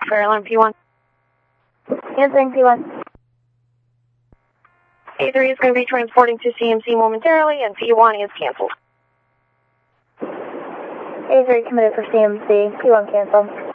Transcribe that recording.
Fire alarm P1. Answering P1. A3 is going to be transporting to CMC momentarily, and P1 is canceled. A3 committed for CMC. P1 canceled.